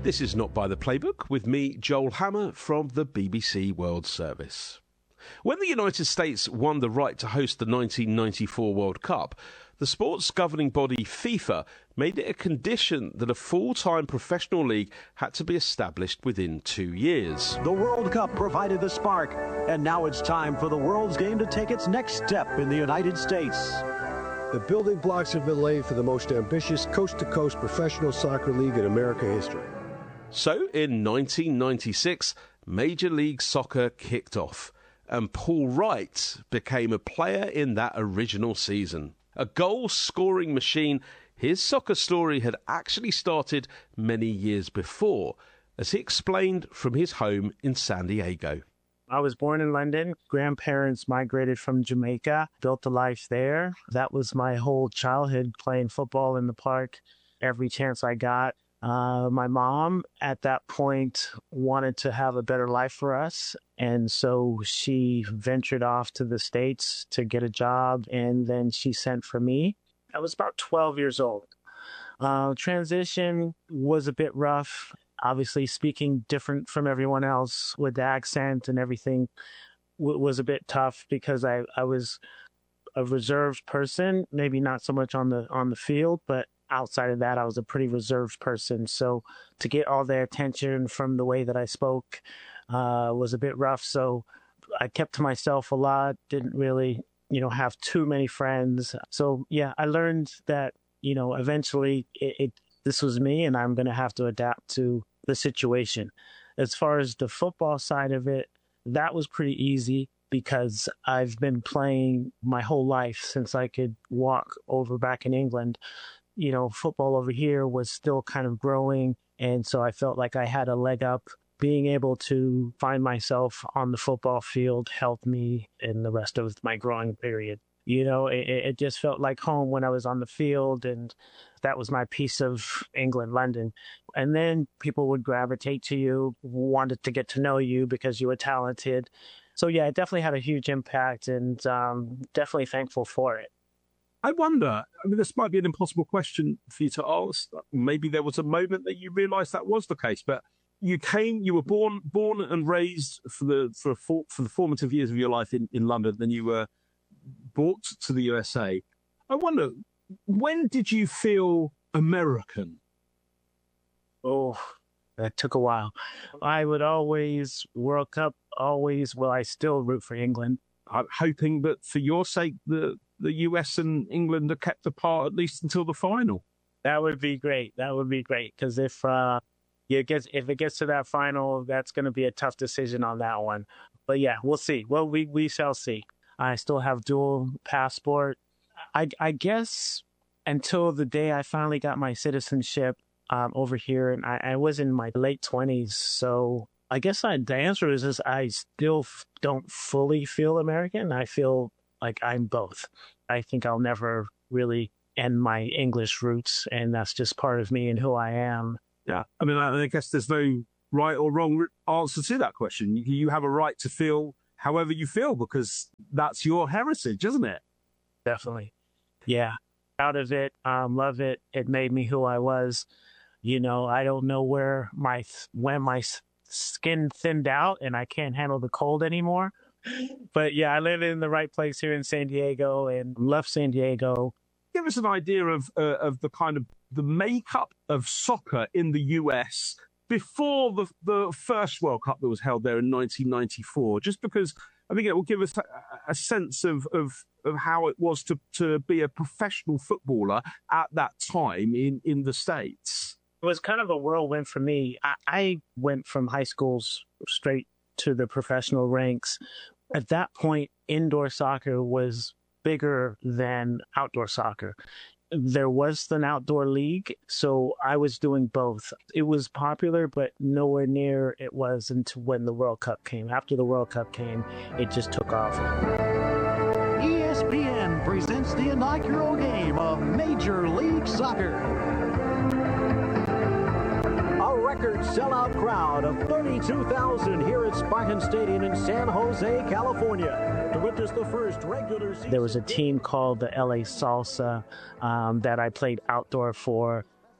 This is Not By the Playbook with me, Joel Hammer, from the BBC World Service. When the United States won the right to host the 1994 World Cup, the sports governing body FIFA made it a condition that a full-time professional league had to be established within 2 years. The World Cup provided the spark, and now it's time for the World's Game to take its next step in the United States. The building blocks have been laid for the most ambitious coast-to-coast professional soccer league in American history. So, in 1996, Major League Soccer kicked off, and Paul Wright became a player in that original season. A goal-scoring machine, his soccer story had actually started many years before, as he explained from his home in San Diego. I was born in London. Grandparents migrated from Jamaica, built a life there. That was my whole childhood, playing football in the park every chance I got. My mom at that point wanted to have a better life for us. And so she ventured off to the States to get a job. And then she sent for me. I was about 12 years old. Transition was a bit rough. Obviously speaking different from everyone else with the accent and everything was a bit tough because I was a reserved person, maybe not so much on the field, but outside of that, I was a pretty reserved person. So to get all their attention from the way that I spoke was a bit rough. So I kept to myself a lot, didn't really, have too many friends. So yeah, I learned that, eventually this was me and I'm going to have to adapt to the situation. As far as the football side of it, that was pretty easy because I've been playing my whole life since I could walk over back in England. Football over here was still kind of growing. And so I felt like I had a leg up. Being able to find myself on the football field helped me in the rest of my growing period. It just felt like home when I was on the field, and that was my piece of England, London. And then people would gravitate to you, wanted to get to know you because you were talented. So yeah, it definitely had a huge impact, and definitely thankful for it. I wonder, this might be an impossible question for you to ask. Maybe there was a moment that you realised that was the case, but you were born and raised for the formative years of your life in London, then you were brought to the USA. I wonder, when did you feel American? Oh, that took a while. I would always, World Cup, I still root for England. I'm hoping that for your sake, the US and England are kept apart at least until the final. That would be great. Because if it gets to that final, that's going to be a tough decision on that one. But yeah, we'll see. Well, we shall see. I still have dual passport. I guess until the day I finally got my citizenship over here, and I was in my late 20s. So I guess the answer is I still don't fully feel American. I feel like I'm both. I think I'll never really end my English roots, and that's just part of me and who I am. Yeah. I guess there's no right or wrong answer to that question. You have a right to feel however you feel because that's your heritage, isn't it? Definitely. Yeah. Proud of it. Love it. It made me who I was. I don't know when my skin thinned out and I can't handle the cold anymore. But yeah, I live in the right place here in San Diego and love San Diego. Give us an idea of the kind of the makeup of soccer in the US before the first World Cup that was held there in 1994, just because I think it will give us a sense of how it was to be a professional footballer at that time in the States. It was kind of a whirlwind for me. I went from high schools straight to the professional ranks. At that point, indoor soccer was bigger than outdoor soccer. There was an outdoor league, so I was doing both. It was popular, but nowhere near it was until when the World Cup came. After the World Cup came, it just took off. ESPN presents the inaugural game of Major League Soccer. A record sellout crowd of 32,000 here at Spartan Stadium in San Jose, California. To witness the first regular season. There was a team called the LA Salsa that I played outdoor for.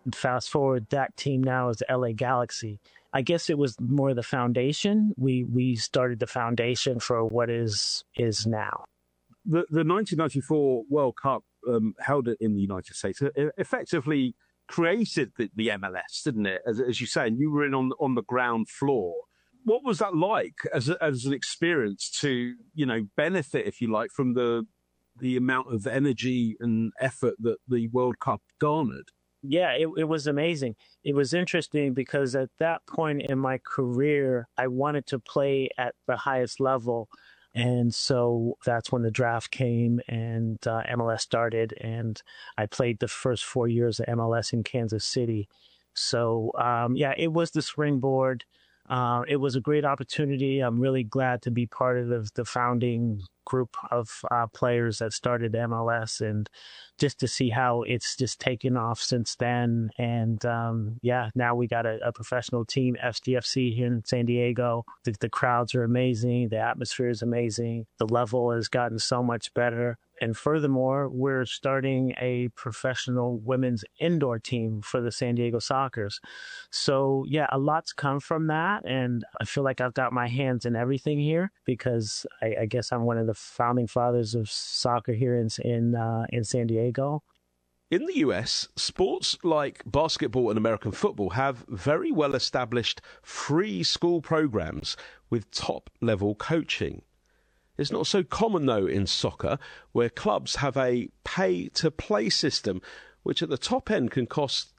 Fast forward, that team now is the LA Galaxy. I guess it was more the foundation. We started the foundation for what is now. The 1994 World Cup held in the United States effectively created the MLS, didn't it? As you say, and you were in on the ground floor. What was that like as an experience to, benefit, if you like, from the amount of energy and effort that the World Cup garnered? Yeah, it was amazing. It was interesting because at that point in my career, I wanted to play at the highest level. And so that's when the draft came and MLS started. And I played the first 4 years of MLS in Kansas City. So, it was the springboard. It was a great opportunity. I'm really glad to be part of the founding group of players that started MLS, and just to see how it's just taken off since then. And now we got a professional team, SDFC, here in San Diego. The crowds are amazing. The atmosphere is amazing. The level has gotten so much better. And furthermore, we're starting a professional women's indoor team for the San Diego Sockers. So, a lot's come from that. And I feel like I've got my hands in everything here because I guess I'm one of the founding fathers of soccer here in San Diego. In the US, sports like basketball and American football have very well-established free school programs with top-level coaching. It's not so common, though, in soccer, where clubs have a pay-to-play system, which at the top end can cost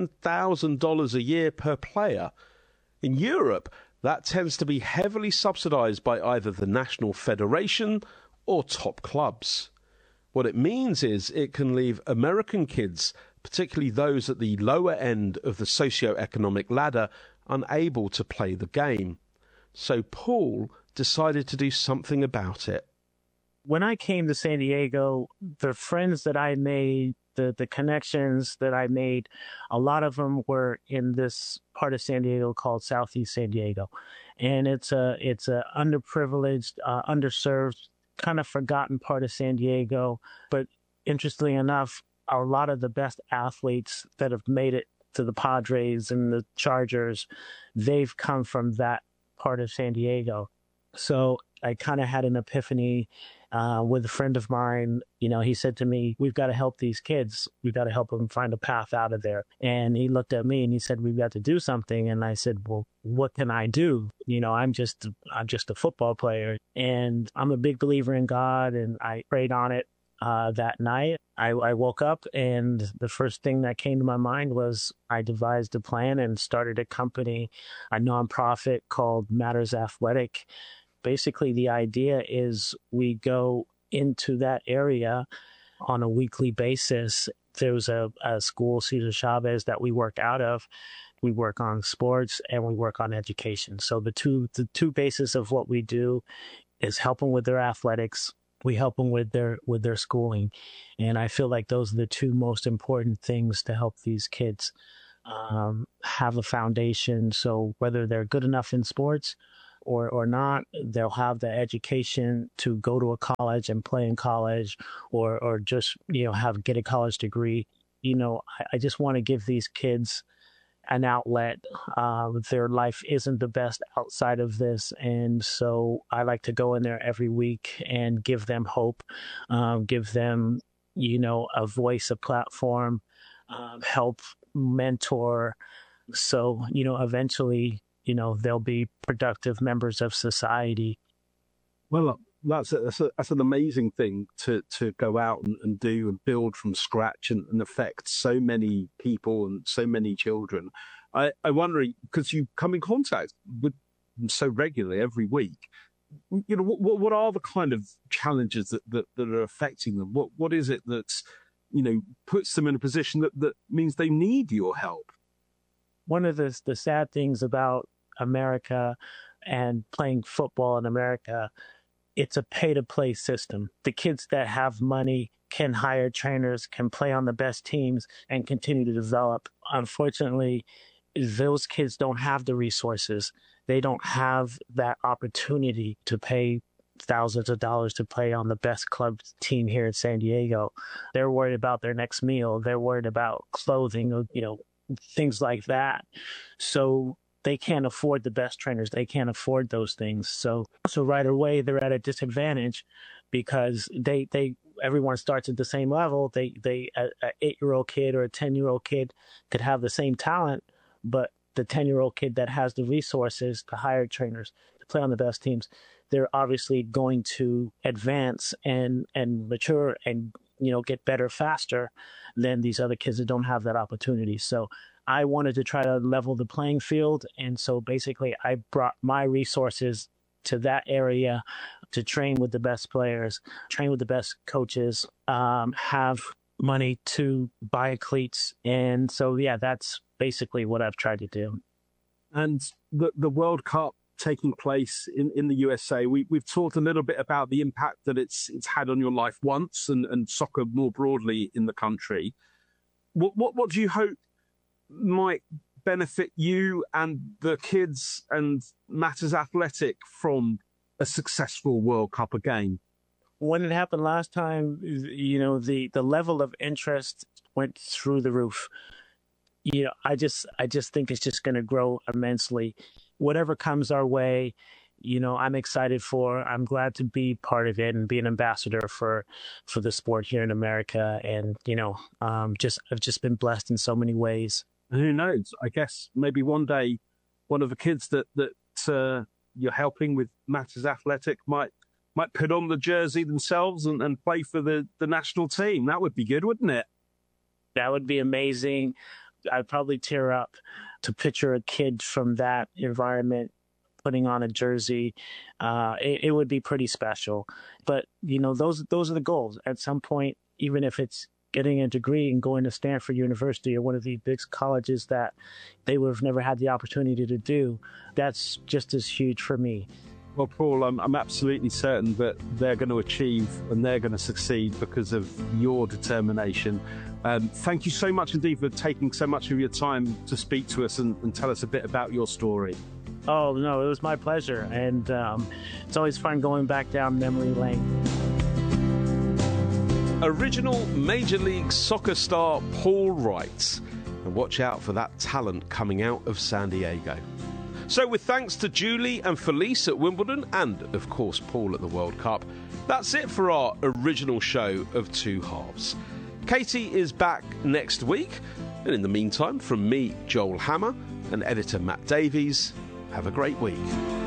$10,000 a year per player. In Europe, that tends to be heavily subsidised by either the national federation or top clubs. What it means is it can leave American kids, particularly those at the lower end of the socio-economic ladder, unable to play the game. So Paul decided to do something about it. When I came to San Diego, the friends that I made, the connections that I made, a lot of them were in this part of San Diego called Southeast San Diego. And it's a underprivileged, underserved, kind of forgotten part of San Diego. But interestingly enough, a lot of the best athletes that have made it to the Padres and the Chargers, they've come from that part of San Diego. So I kind of had an epiphany with a friend of mine. He said to me, we've got to help these kids. We've got to help them find a path out of there. And he looked at me and he said, we've got to do something. And I said, well, what can I do? I'm just a football player. And I'm a big believer in God. And I prayed on it that night. I woke up and the first thing that came to my mind was I devised a plan and started a company, a nonprofit called Matters Athletic. Basically, the idea is we go into that area on a weekly basis. There's a school, Cesar Chavez, that we work out of. We work on sports and we work on education. So the two bases of what we do is help them with their athletics. We help them with their schooling. And I feel like those are the two most important things to help these kids have a foundation. So whether they're good enough in sports or not, they'll have the education to go to a college and play in college or just, get a college degree. I just want to give these kids an outlet. Their life isn't the best outside of this. And so I like to go in there every week and give them hope, give them, a voice, a platform, help mentor. So, eventually, they'll be productive members of society. Well, that's an amazing thing to go out and do and build from scratch and affect so many people and so many children. I wonder, because you come in contact with them so regularly every week, what are the kind of challenges that are affecting them? What is it that's, puts them in a position that means they need your help? One of the sad things about America and playing football in America, it's a pay-to-play system. The kids that have money can hire trainers, can play on the best teams, and continue to develop. Unfortunately, those kids don't have the resources. They don't have that opportunity to pay thousands of dollars to play on the best club team here in San Diego. They're worried about their next meal. They're worried about clothing, things like that. So they can't afford the best trainers. They can't afford those things. So right away they're at a disadvantage because everyone starts at the same level. An 8-year-old kid or a 10-year-old kid could have the same talent, but the 10-year-old kid that has the resources to hire trainers to play on the best teams, they're obviously going to advance and mature and, get better faster than these other kids that don't have that opportunity. So I wanted to try to level the playing field. And so basically I brought my resources to that area to train with the best players, train with the best coaches, have money to buy cleats. And so, that's basically what I've tried to do. And the World Cup taking place in the USA, we've talked a little bit about the impact that it's had on your life once and soccer more broadly in the country. What do you hope might benefit you and the kids and Matters Athletic from a successful World Cup again? When it happened last time, the level of interest went through the roof. I just think it's just going to grow immensely. Whatever comes our way, I'm excited for. I'm glad to be part of it and be an ambassador for the sport here in America. And I've just been blessed in so many ways. Who knows? I guess maybe one day, one of the kids that you're helping with Matters Athletic might put on the jersey themselves and play for the national team. That would be good, wouldn't it? That would be amazing. I'd probably tear up to picture a kid from that environment putting on a jersey. It would be pretty special. But, those are the goals. At some point, even if it's getting a degree and going to Stanford University or one of the big colleges that they would have never had the opportunity to do, that's just as huge for me. Well, Paul, I'm absolutely certain that they're going to achieve and they're going to succeed because of your determination. Thank you so much indeed for taking so much of your time to speak to us and tell us a bit about your story. Oh, no, it was my pleasure. And it's always fun going back down memory lane. Original Major League Soccer star Paul Wright. And watch out for that talent coming out of San Diego. So with thanks to Julie and Felice at Wimbledon and, of course, Paul at the World Cup, that's it for our original show of Two Halves. Katie is back next week. And in the meantime, from me, Joel Hammer, and editor Matt Davies, have a great week.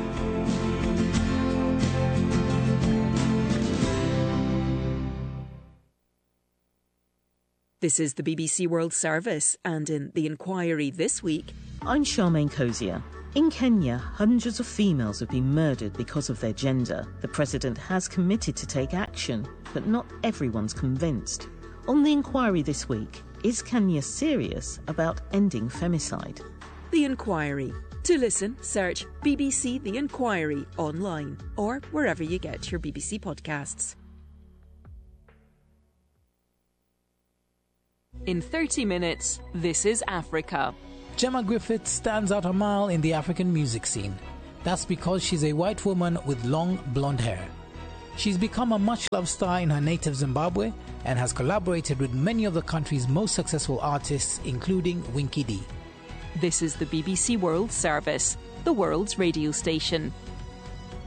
This is the BBC World Service, and in The Inquiry this week... I'm Charmaine Cozier. In Kenya, hundreds of females have been murdered because of their gender. The president has committed to take action, but not everyone's convinced. On The Inquiry this week, is Kenya serious about ending femicide? The Inquiry. To listen, search BBC The Inquiry online or wherever you get your BBC podcasts. In 30 minutes, this is Africa. Gemma Griffith stands out a mile in the African music scene. That's because she's a white woman with long blonde hair. She's become a much-loved star in her native Zimbabwe and has collaborated with many of the country's most successful artists, including Winky D. This is the BBC World Service, the world's radio station.